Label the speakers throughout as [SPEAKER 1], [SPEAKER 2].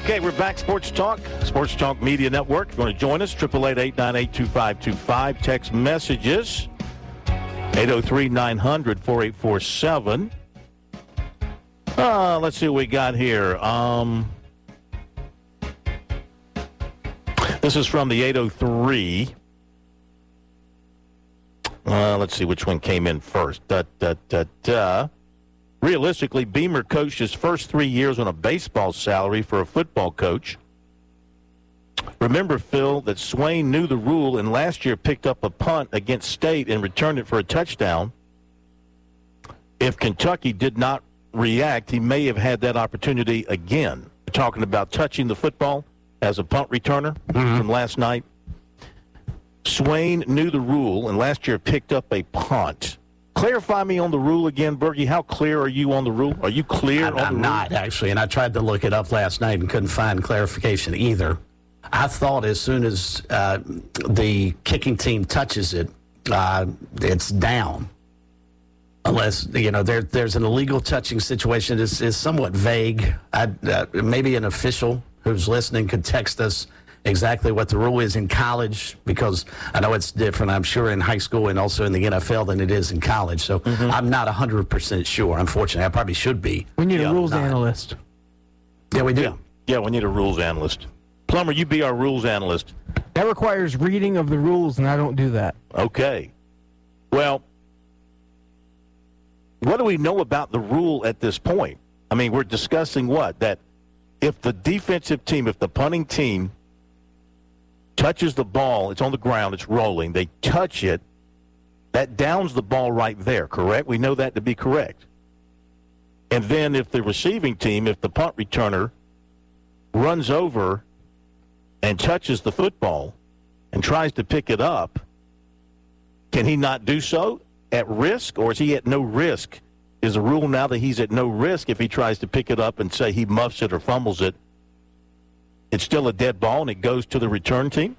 [SPEAKER 1] Okay, we're back. Sports Talk Media Network. If you want to join us, 888-898-2525. Text messages, 803-900-4847. Let's see what we got here. This is from the 803. Let's see which one came in first. Realistically, Beamer coached his first 3 years on a baseball salary for a football coach. Remember, Phil, that Swain knew the rule and last year picked up a punt against State and returned it for a touchdown. If Kentucky did not react, he may have had that opportunity again. We're talking about touching the football as a punt returner from last night. Swain knew the rule and last year picked up a punt. Clarify me on the rule again, Bergie. How clear are you on the rule? Are you clear on the rule?
[SPEAKER 2] I'm not, actually, and I tried to look it up last night and couldn't find clarification either. I thought as soon as the kicking team touches it, it's down. Unless, there's an illegal touching situation. It's somewhat vague. Maybe an official who's listening could text us exactly what the rule is in college, because I know it's different, I'm sure, in high school and also in the NFL than it is in college. So I'm not 100% sure, unfortunately. I probably should be.
[SPEAKER 3] We need a rules analyst.
[SPEAKER 2] Yeah, we do.
[SPEAKER 1] Yeah, we need a rules analyst. Plummer, you be our rules analyst.
[SPEAKER 3] That requires reading of the rules, and I don't do that.
[SPEAKER 1] Okay. Well, what do we know about the rule at this point? I mean, we're discussing what? That if the defensive team, if the punting team touches the ball, it's on the ground, it's rolling, they touch it, that downs the ball right there, correct? We know that to be correct. And then if the receiving team, if the punt returner runs over and touches the football and tries to pick it up, can he not do so at risk, or is he at no risk? Is the rule now that he's at no risk if he tries to pick it up and say he muffs it or fumbles it? It's still a dead ball and it goes to the return team?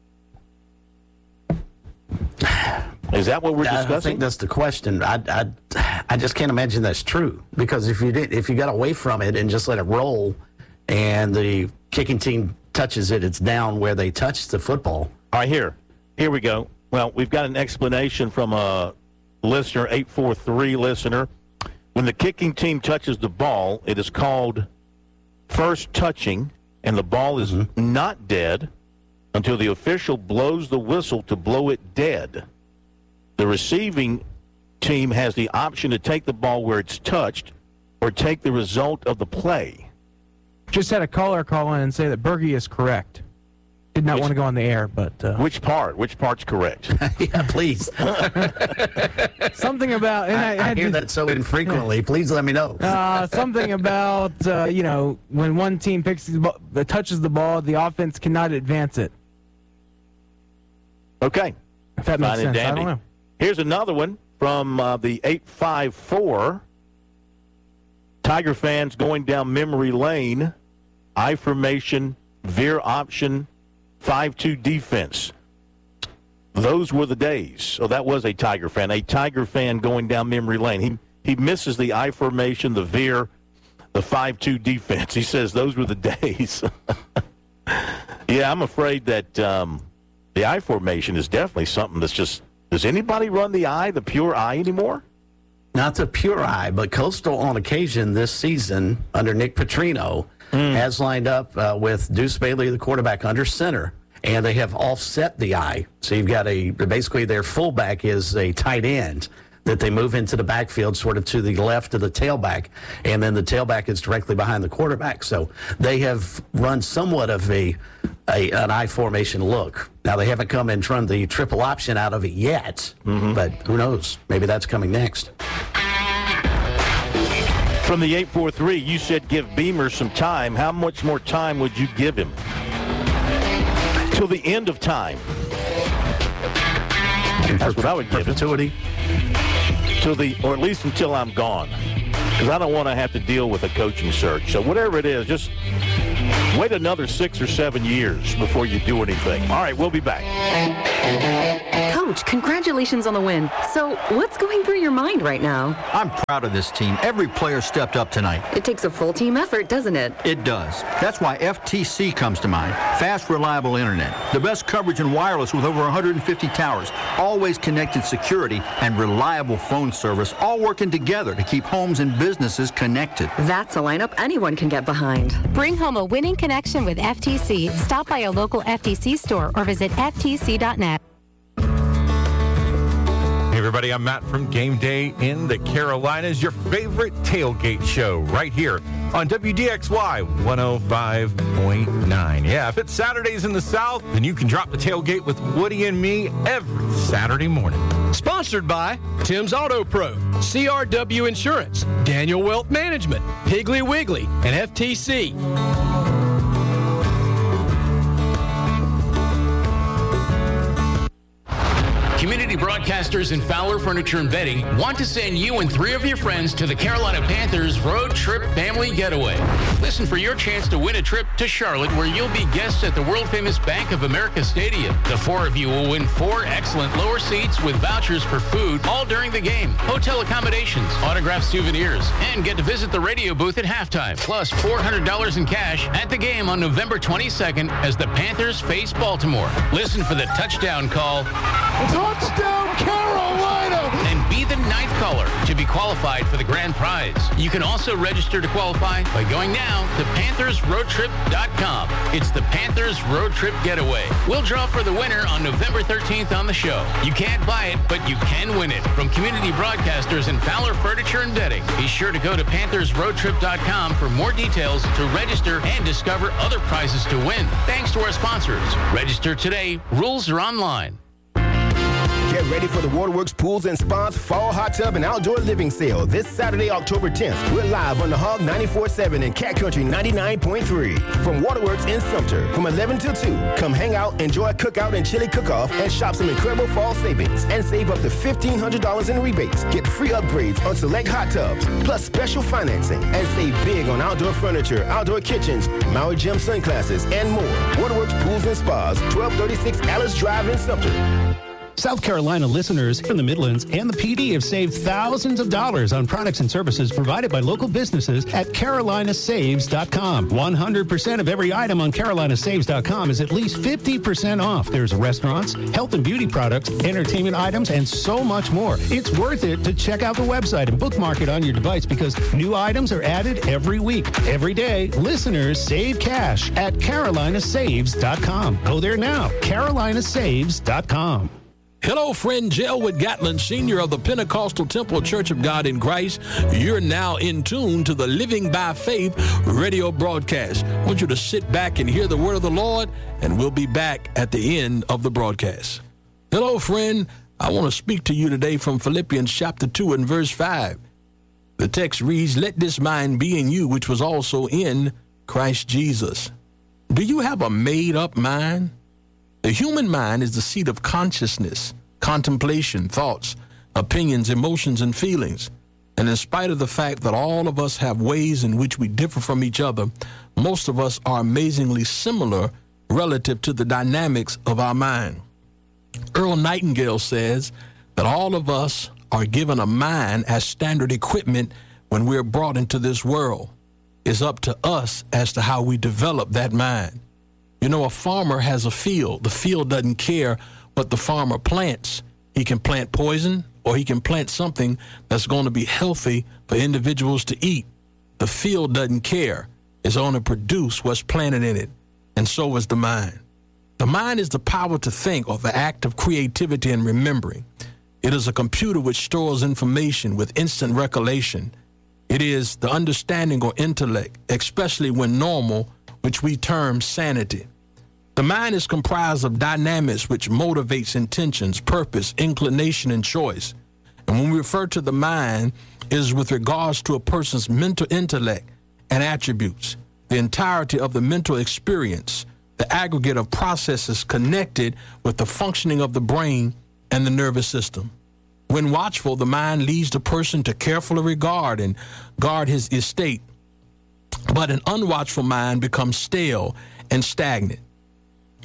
[SPEAKER 1] Is that what we're discussing?
[SPEAKER 2] I think that's the question. I just can't imagine that's true, because if you got away from it and just let it roll and the kicking team touches it, it's down where they touched the football.
[SPEAKER 1] All right, here we go. Well, we've got an explanation from a listener, 843 listener. When the kicking team touches the ball, it is called first touching, and the ball is not dead until the official blows the whistle to blow it dead. The receiving team has the option to take the ball where it's touched or take the result of the play.
[SPEAKER 3] Just had a caller call in and say that Bergie is correct. Did not want to go on the air, but...
[SPEAKER 1] Which part? Which part's correct?
[SPEAKER 2] Yeah, please.
[SPEAKER 3] Something about... And
[SPEAKER 2] I hear that so infrequently. Please let me know.
[SPEAKER 3] Something about, when one team touches the ball, the offense cannot advance it.
[SPEAKER 1] Okay.
[SPEAKER 3] If that makes sense. I don't know.
[SPEAKER 1] Here's another one from the 854. Tiger fans going down memory lane. I formation, veer option, 5-2 defense. Those were the days. So that was a Tiger fan. A Tiger fan going down memory lane. He misses the I formation, the veer, the 5-2 defense. He says those were the days. Yeah, I'm afraid that the I formation is definitely something that's just, does anybody run the I, the pure I anymore?
[SPEAKER 2] Not the pure I, but Coastal on occasion this season under Nick Petrino has lined up with Deuce Bailey, the quarterback, under center, and they have offset the I. So you've got basically their fullback is a tight end that they move into the backfield sort of to the left of the tailback, and then the tailback is directly behind the quarterback. So they have run somewhat of an I formation look. Now, they haven't come and run the triple option out of it yet, but who knows? Maybe that's coming next.
[SPEAKER 1] From the 843, you said give Beamer some time. How much more time would you give him? Till the end of time. That's what I would give him. Or at least until I'm gone. Because I don't want to have to deal with a coaching search. So whatever it is, just wait another 6 or 7 years before you do anything. All right, we'll be back.
[SPEAKER 4] Coach, congratulations on the win. So, what's going through your mind right now?
[SPEAKER 5] I'm proud of this team. Every player stepped up tonight.
[SPEAKER 4] It takes a full team effort, doesn't it?
[SPEAKER 5] It does. That's why FTC comes to mind. Fast, reliable internet. The best coverage in wireless with over 150 towers. Always connected security and reliable phone service, all working together to keep homes and businesses connected.
[SPEAKER 4] That's a lineup anyone can get behind.
[SPEAKER 6] Bring home a winning connection with FTC. Stop by a local FTC store or visit ftc.net.
[SPEAKER 7] Hey everybody, I'm Matt from Game Day in the Carolinas, your favorite tailgate show right here on WDXY 105.9. Yeah, if it's Saturdays in the South, then you can drop the tailgate with Woody and me every Saturday morning.
[SPEAKER 8] Sponsored by Tim's Auto Pro, CRW Insurance, Daniel Wealth Management, Piggly Wiggly, and FTC.
[SPEAKER 9] Community broadcasters and Fowler Furniture and Bedding want to send you and 3 of your friends to the Carolina Panthers Road Trip Family Getaway. Listen for your chance to win a trip to Charlotte, where you'll be guests at the world-famous Bank of America Stadium. The 4 of you will win 4 excellent lower seats with vouchers for food all during the game, hotel accommodations, autographed souvenirs, and get to visit the radio booth at halftime, plus $400 in cash at the game on November 22nd as the Panthers face Baltimore. Listen for the touchdown call.
[SPEAKER 10] Touchdown, Carolina!
[SPEAKER 9] And be the 9th caller to be qualified for the grand prize. You can also register to qualify by going now to PanthersRoadTrip.com. It's the Panthers Road Trip Getaway. We'll draw for the winner on November 13th on the show. You can't buy it, but you can win it. From community broadcasters and Fowler Furniture and Bedding. Be sure to go to PanthersRoadTrip.com for more details to register and discover other prizes to win. Thanks to our sponsors. Register today. Rules are online.
[SPEAKER 10] Get ready for the Waterworks Pools and Spas Fall Hot Tub and Outdoor Living Sale this Saturday, October 10th. We're live on the Hog 94.7 and Cat Country 99.3 from Waterworks in Sumter from 11 till 2. Come hang out, enjoy a cookout and chili cook-off, and shop some incredible fall savings and save up to $1,500 in rebates. Get free upgrades on select hot tubs, plus special financing, and save big on outdoor furniture, outdoor kitchens, Maui Gym sunglasses, and more. Waterworks Pools and Spas, 1236 Alice Drive in Sumter.
[SPEAKER 11] South Carolina listeners from the Midlands and the PD have saved thousands of dollars on products and services provided by local businesses at carolinasaves.com. 100% of every item on carolinasaves.com is at least 50% off. There's restaurants, health and beauty products, entertainment items, and so much more. It's worth it to check out the website and bookmark it on your device because new items are added every week. Every day, listeners save cash at carolinasaves.com. Go there now, carolinasaves.com.
[SPEAKER 8] Hello, friend. Jelwood Gatlin, senior of the Pentecostal Temple Church of God in Christ. You're now in tune to the Living by Faith radio broadcast. I want you to sit back and hear the word of the Lord, and we'll be back at the end of the broadcast. Hello, friend. I want to speak to you today from Philippians chapter 2 and verse 5. The text reads, "Let this mind be in you, which was also in Christ Jesus." Do you have a made-up mind? The human mind is the seat of consciousness, contemplation, thoughts, opinions, emotions, and feelings. And in spite of the fact that all of us have ways in which we differ from each other, most of us are amazingly similar relative to the dynamics of our mind. Earl Nightingale says that all of us are given a mind as standard equipment when we're brought into this world. It's up to us as to how we develop that mind. You know, a farmer has a field. The field doesn't care what the farmer plants. He can plant poison or he can plant something that's going to be healthy for individuals to eat. The field doesn't care. It's going to produce what's planted in it. And so is the mind. The mind is the power to think, or the act of creativity and remembering. It is a computer which stores information with instant recollection. It is the understanding or intellect, especially when normal, which we term sanity. The mind is comprised of dynamics which motivates intentions, purpose, inclination, and choice. And when we refer to the mind, it is with regards to a person's mental intellect and attributes, the entirety of the mental experience, the aggregate of processes connected with the functioning of the brain and the nervous system. When watchful, the mind leads the person to carefully regard and guard his estate. But an unwatchful mind becomes stale and stagnant.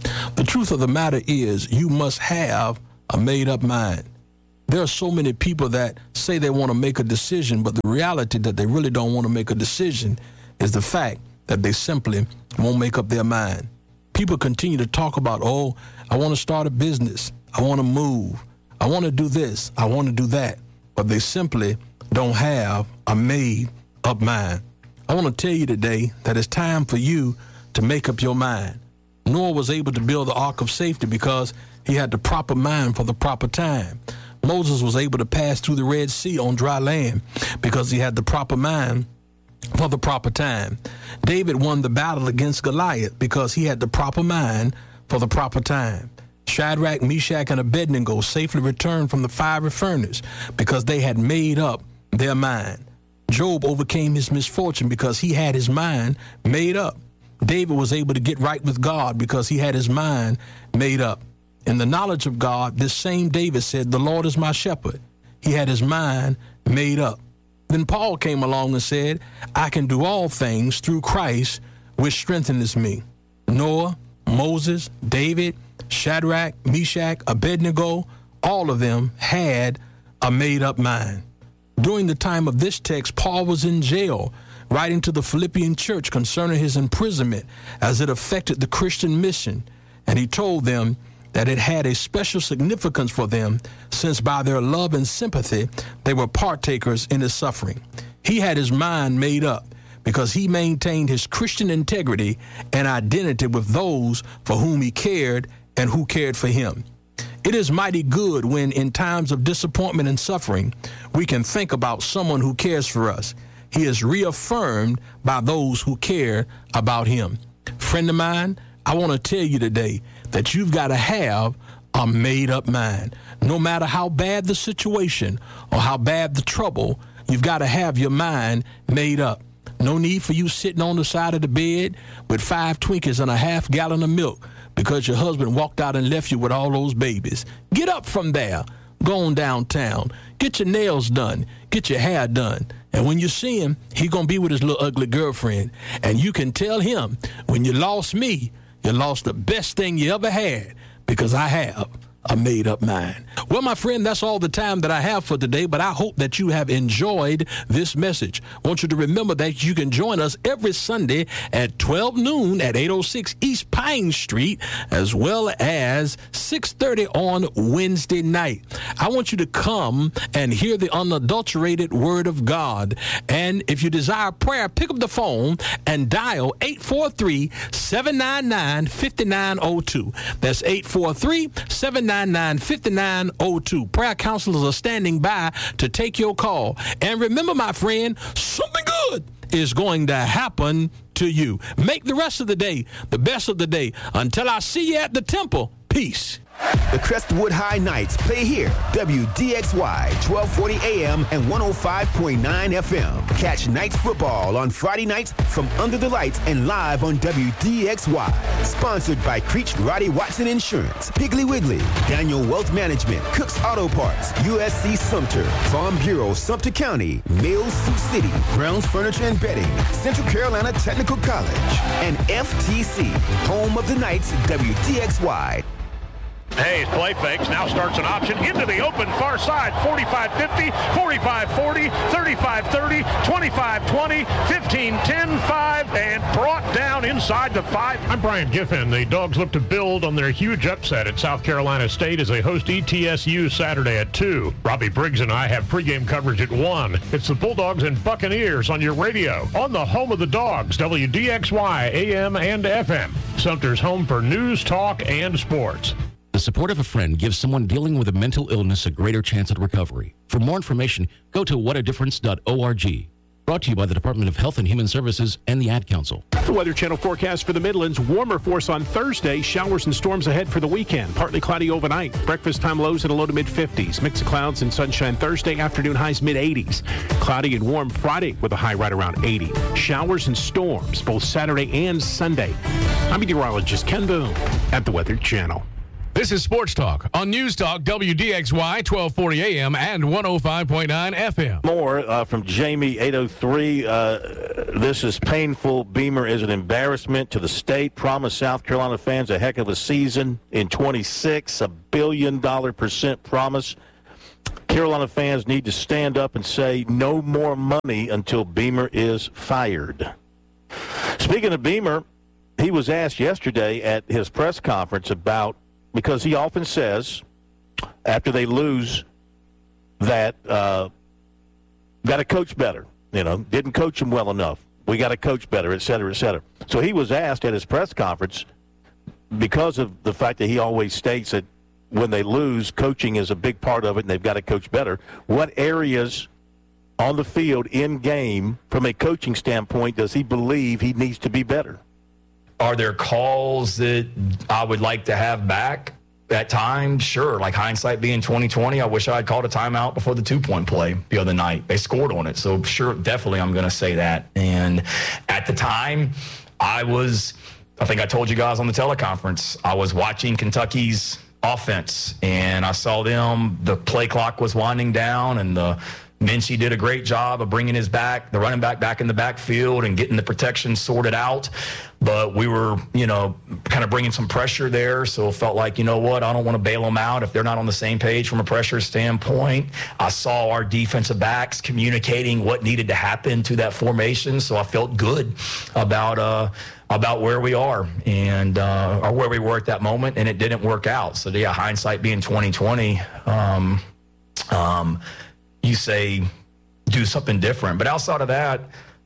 [SPEAKER 8] The truth of the matter is you must have a made-up mind. There are so many people that say they want to make a decision, but the reality that they really don't want to make a decision is the fact that they simply won't make up their mind. People continue to talk about, oh, I want to start a business. I want to move. I want to do this. I want to do that. But they simply don't have a made-up mind. I want to tell you today that it's time for you to make up your mind. Noah was able to build the ark of safety because he had the proper mind for the proper time. Moses was able to pass through the Red Sea on dry land because he had the proper mind for the proper time. David won the battle against Goliath because he had the proper mind for the proper time. Shadrach, Meshach, and Abednego safely returned from the fiery furnace because they had made up their mind. Job overcame his misfortune because he had his mind made up. David was able to get right with God because he had his mind made up. In the knowledge of God, this same David said, "The Lord is my shepherd." He had his mind made up. Then Paul came along and said, "I can do all things through Christ, which strengthens me." Noah, Moses, David, Shadrach, Meshach, Abednego, all of them had a made-up mind. During the time of this text, Paul was in jail, writing to the Philippian church concerning his imprisonment as it affected the Christian mission, and he told them that it had a special significance for them since by their love and sympathy they were partakers in his suffering. He had his mind made up because he maintained his Christian integrity and identity with those for whom he cared and who cared for him. It is mighty good when in times of disappointment and suffering we can think about someone who cares for us. He is reaffirmed by those who care about him. Friend of mine, I want to tell you today that you've got to have a made-up mind. No matter how bad the situation or how bad the trouble, you've got to have your mind made up. No need for you sitting on the side of the bed with 5 Twinkies and a half gallon of milk because your husband walked out and left you with all those babies. Get up from there. Go on downtown. Get your nails done. Get your hair done. And when you see him, he's going to be with his little ugly girlfriend. And you can tell him, when you lost me, you lost the best thing you ever had because I have a made-up mind. Well, my friend, that's all the time that I have for today, but I hope that you have enjoyed this message. I want you to remember that you can join us every Sunday at 12 noon at 806 East Pine Street, as well as 6:30 on Wednesday night. I want you to come and hear the unadulterated Word of God. And if you desire prayer, pick up the phone and dial 843-799-5902. That's 843-799-5902. Prayer counselors are standing by to take your call. And remember, my friend, something good is going to happen to you. Make the rest of the day the best of the day. Until I see you at the temple, peace.
[SPEAKER 10] The Crestwood High Knights play here. WDXY, 1240 AM and 105.9 FM. Catch Knights football on Friday nights from Under the Lights and live on WDXY. Sponsored by Creech Roddy Watson Insurance, Piggly Wiggly, Daniel Wealth Management, Cook's Auto Parts, USC Sumter, Farm Bureau Sumter County, Mills Sioux City, Brown's Furniture and Bedding, Central Carolina Technical College, and FTC, home of the Knights, WDXY.
[SPEAKER 12] Hayes play fakes, now starts an option into the open far side, 45-50, 45-40, 35-30, 25-20, 15-10-5, and brought down inside the 5.
[SPEAKER 13] I'm Brian Giffen. The Dogs look to build on their huge upset at South Carolina State as they host ETSU Saturday at 2. Robbie Briggs and I have pregame coverage at 1. It's the Bulldogs and Buccaneers on your radio, on the home of the Dogs, WDXY, AM and FM. Sumter's home for news, talk, and sports.
[SPEAKER 14] The support of a friend gives someone dealing with a mental illness a greater chance at recovery. For more information, go to whatadifference.org. Brought to you by the Department of Health and Human Services and the Ad Council.
[SPEAKER 15] The Weather Channel forecast for the Midlands. Warmer force on Thursday. Showers and storms ahead for the weekend. Partly cloudy overnight. Breakfast time lows in the low to mid-50s. Mix of clouds and sunshine Thursday. Afternoon highs mid-80s. Cloudy and warm Friday with a high right around 80. Showers and storms both Saturday and Sunday. I'm meteorologist Ken Boone at the Weather Channel.
[SPEAKER 8] This is Sports Talk on News Talk WDXY 1240 AM and 105.9 FM.
[SPEAKER 1] More from Jamie 803. This is painful. Beamer is an embarrassment to the state. Promised South Carolina fans a heck of a season in 26. $1 billion % promise. Carolina fans need to stand up and say no more money until Beamer is fired. Speaking of Beamer, he was asked yesterday at his press conference about, because he often says after they lose that got to coach better, didn't coach him well enough. We got to coach better, et cetera, et cetera. So he was asked at his press conference, because of the fact that he always states that when they lose, coaching is a big part of it and they've got to coach better. What areas on the field in game from a coaching standpoint does he believe he needs to be better?
[SPEAKER 16] Are there calls that I would like to have back at times? Sure. Like hindsight being 2020, I wish I had called a timeout before the 2-point play the other night. They scored on it. So sure, definitely I'm going to say that. And at the time, I think I told you guys on the teleconference, I was watching Kentucky's offense and I saw the play clock was winding down and Minchie did a great job of bringing the running back in the backfield and getting the protection sorted out. But we were, kind of bringing some pressure there. So it felt like, I don't want to bail them out if they're not on the same page from a pressure standpoint. I saw our defensive backs communicating what needed to happen to that formation. So I felt good about where we are and or where we were at that moment, and it didn't work out. So yeah, hindsight being 2020, you say do something different. But outside of that,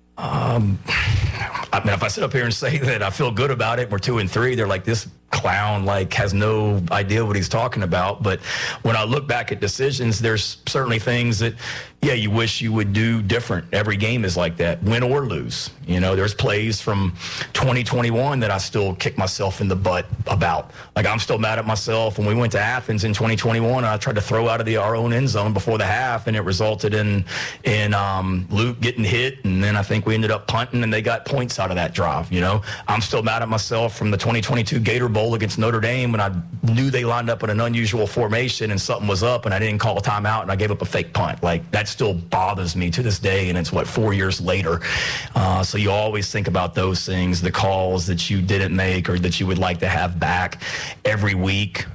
[SPEAKER 16] if I sit up here and say that I feel good about it, we're 2-3, they're like, this clown has no idea what he's talking about. But when I look back at decisions, there's certainly things that, you wish you would do different. Every game is like that, win or lose. There's plays from 2021 that I still kick myself in the butt about. Like, I'm still mad at myself when we went to Athens in 2021. I tried to throw out of our own end zone before the half, and it resulted in Luke getting hit, and then I think we ended up punting, and they got points out of that drive. I'm still mad at myself from the 2022 Gator Bowl against Notre Dame when I knew they lined up in an unusual formation and something was up, and I didn't call a timeout, and I gave up a fake punt. That still bothers me to this day, and it's 4 years later. So you always think about those things, the calls that you didn't make or that you would like to have back every week.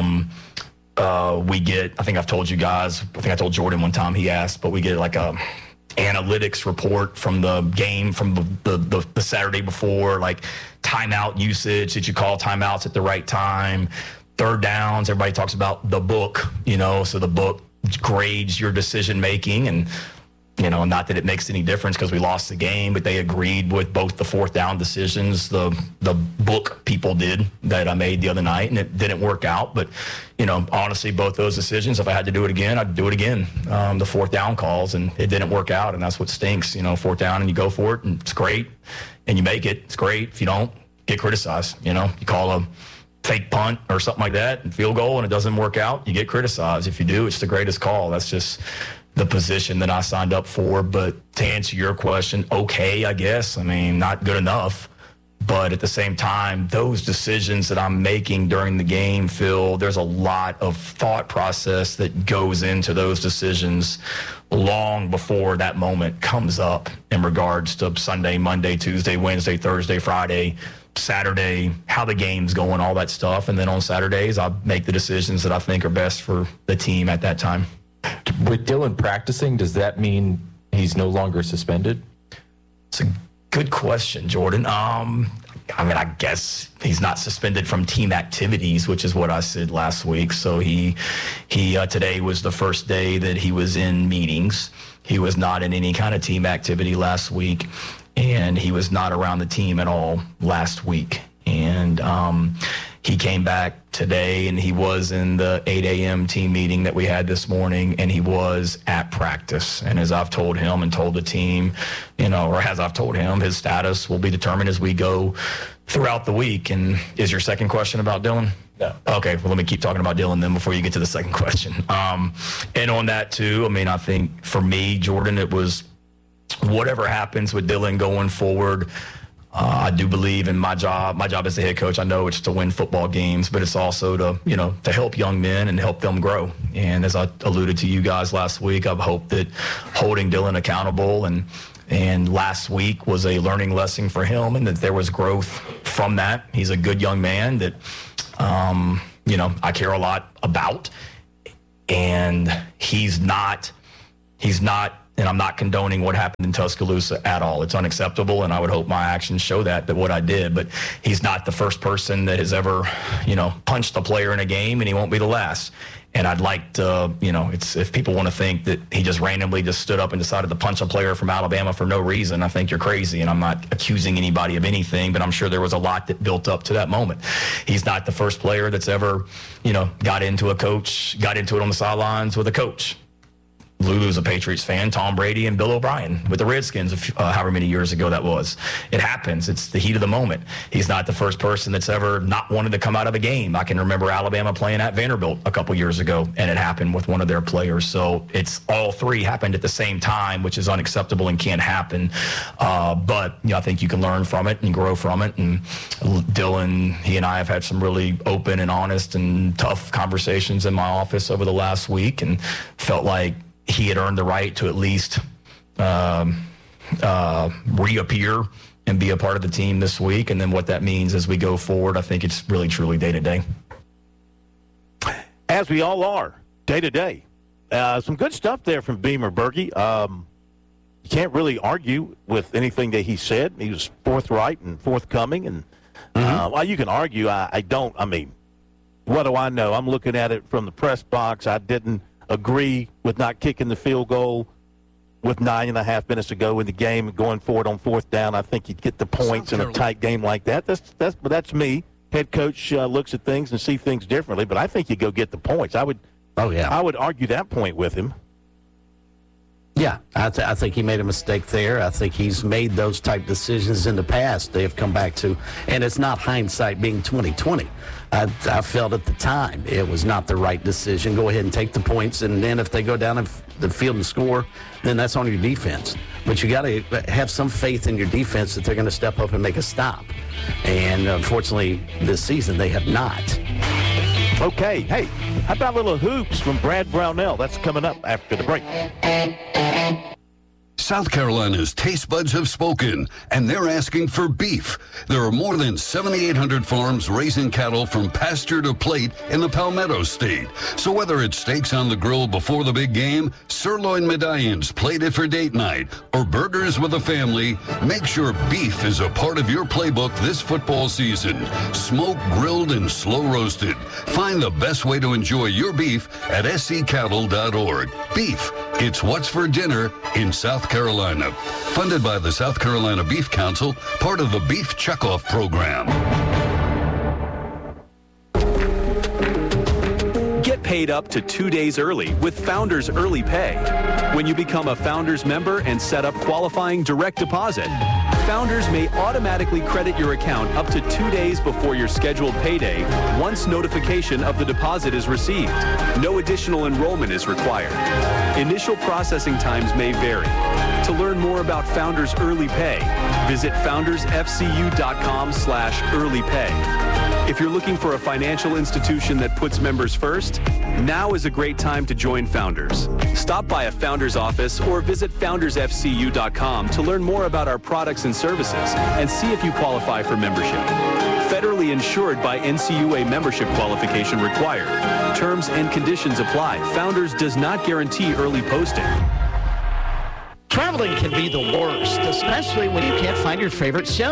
[SPEAKER 16] We get, I think I've told you guys, I think I told Jordan one time, he asked, but we get a analytics report from the game from the Saturday before, timeout usage, did you call timeouts at the right time, third downs, everybody talks about the book, so the book grades your decision making, and not that it makes any difference because we lost the game, but they agreed with both the fourth down decisions the book people did that I made the other night, and it didn't work out. But honestly, both those decisions, if I had to do it again, I'd do it again. The fourth down calls, and it didn't work out, and that's what stinks. Fourth down and you go for it, and it's great, and you make it, it's great. If you don't, get criticized. You call a fake punt or something like that and field goal and it doesn't work out, you get criticized. If you do, it's the greatest call. That's just the position that I signed up for. But to answer your question, okay, I guess. Not good enough. But at the same time, those decisions that I'm making during the game, Phil, there's a lot of thought process that goes into those decisions long before that moment comes up in regards to Sunday, Monday, Tuesday, Wednesday, Thursday, Friday, Saturday, how the game's going, all that stuff. And then on Saturdays, I make the decisions that I think are best for the team at that time.
[SPEAKER 17] With Dylan practicing, does that mean he's no longer suspended?
[SPEAKER 16] It's a good question, Jordan. I guess he's not suspended from team activities, which is what I said last week. So he today was the first day that he was in meetings. He was not in any kind of team activity last week, and he was not around the team at all last week. And he came back today, and he was in the 8 a.m. team meeting that we had this morning, and he was at practice. And as I've told him and told the team, or as I've told him, his status will be determined as we go throughout the week. And is your second question about Dylan?
[SPEAKER 17] No.
[SPEAKER 16] Okay, well, let me keep talking about Dylan then before you get to the second question. And on that, too, I think for me, Jordan, it was whatever happens with Dylan going forward, I do believe in my job. My job as the head coach, I know it's to win football games, but it's also to help young men and help them grow. And as I alluded to you guys last week, I hope that holding Dylan accountable and last week was a learning lesson for him, and that there was growth from that. He's a good young man that, I care a lot about, and he's not, and I'm not condoning what happened in Tuscaloosa at all. It's unacceptable, and I would hope my actions show that what I did. But he's not the first person that has ever, punched a player in a game, and he won't be the last. And I'd like to, if people want to think that he just randomly just stood up and decided to punch a player from Alabama for no reason, I think you're crazy. And I'm not accusing anybody of anything, but I'm sure there was a lot that built up to that moment. He's not the first player that's ever, got into it on the sidelines with a coach. Lulu's a Patriots fan, Tom Brady and Bill O'Brien with the Redskins, however many years ago that was. It happens. It's the heat of the moment. He's not the first person that's ever not wanted to come out of a game. I can remember Alabama playing at Vanderbilt a couple years ago, and it happened with one of their players. So it's all three happened at the same time, which is unacceptable and can't happen. But I think you can learn from it and grow from it. And Dylan, he and I have had some really open and honest and tough conversations in my office over the last week, and felt like he had earned the right to at least reappear and be a part of the team this week. And then what that means as we go forward, I think it's really, truly day to day.
[SPEAKER 1] As we all are, day to day. Some good stuff there from Beamer Berge. You can't really argue with anything that he said. He was forthright and forthcoming. And while you can argue, I don't. I mean, what do I know? I'm looking at it from the press box. I didn't agree with not kicking the field goal with 9.5 minutes to go in the game and going for it on fourth down. I think you'd get the points in a tight game like that. That's me. Head coach looks at things and see things differently, but I think you go get the points. I would argue that point with him.
[SPEAKER 2] Yeah, I think he made a mistake there. I think he's made those type decisions in the past. They have come back to, and it's not hindsight being 20/20. I felt at the time it was not the right decision. Go ahead and take the points, and then if they go down the field and score, then that's on your defense. But you got to have some faith in your defense that they're going to step up and make a stop. And unfortunately, this season they have not.
[SPEAKER 1] Okay, hey, how about a little hoops from Brad Brownell? That's coming up after the break.
[SPEAKER 18] South Carolina's taste buds have spoken, and they're asking for beef. There are more than 7,800 farms raising cattle from pasture to plate in the Palmetto State. So whether it's steaks on the grill before the big game, sirloin medallions plated for date night, or burgers with a family, make sure beef is a part of your playbook this football season. Smoked, grilled, and slow roasted. Find the best way to enjoy your beef at scattle.org. Beef, it's what's for dinner in South Carolina. Funded by the South Carolina Beef Council, part of the Beef Checkoff Program.
[SPEAKER 19] Get paid up to 2 days early with Founders Early Pay. When you become a Founders member and set up qualifying direct deposit, Founders may automatically credit your account up to 2 days before your scheduled payday once notification of the deposit is received. No additional enrollment is required. Initial processing times may vary. To learn more about Founders Early Pay, visit foundersfcu.com/earlypay. If you're looking for a financial institution that puts members first, now is a great time to join Founders. Stop by a Founders office or visit foundersfcu.com to learn more about our products and services and see if you qualify for membership. Federally insured by NCUA membership qualification required. Terms and conditions apply. Founders does not guarantee early posting.
[SPEAKER 20] Traveling can be the worst, especially when you can't find your favorite show.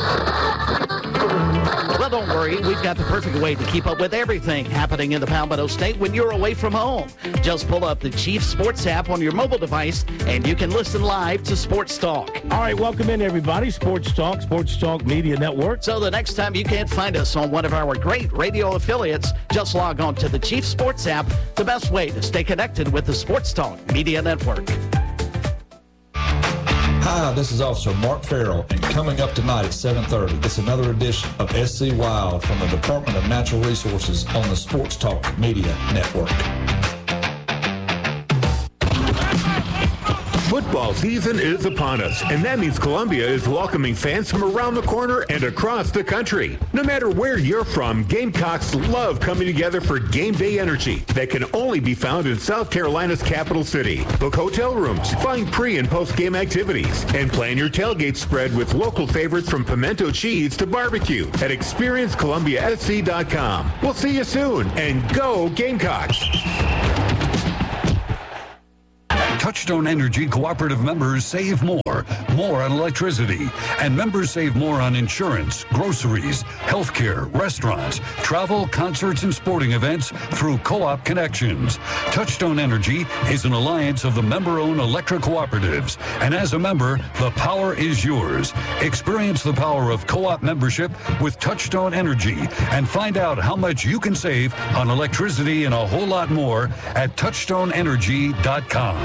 [SPEAKER 20] Well, don't worry. We've got the perfect way to keep up with everything happening in the Palmetto State when you're away from home. Just pull up the Chief Sports app on your mobile device, and you can listen live to Sports Talk.
[SPEAKER 21] All right, welcome in, everybody. Sports Talk Media Network.
[SPEAKER 20] So the next time you can't find us on one of our great radio affiliates, just log on to the Chief Sports app, the best way to stay connected with the Sports Talk Media Network.
[SPEAKER 22] Hi, this is Officer Mark Farrell, and coming up tonight at 7:30, it's another edition of SC Wild from the Department of Natural Resources on the Sports Talk Media Network.
[SPEAKER 3] Football season is upon us, and that means Columbia is welcoming fans from around the corner and across the country. No matter where you're from, Gamecocks love coming together for game day energy that can only be found in South Carolina's capital city. Book hotel rooms, find pre- and post-game activities, and plan your tailgate spread with local favorites from pimento cheese to barbecue at ExperienceColumbiaSC.com. We'll see you soon, and go Gamecocks!
[SPEAKER 18] Touchstone Energy Cooperative members save more on electricity, and members save more on insurance, groceries, healthcare, restaurants, travel, concerts, and sporting events through Co-op Connections. Touchstone Energy is an alliance of the member-owned electric cooperatives, and as a member, the power is yours. Experience the power of Co-op membership with Touchstone Energy and find out how much you can save on electricity and a whole lot more at TouchstoneEnergy.com.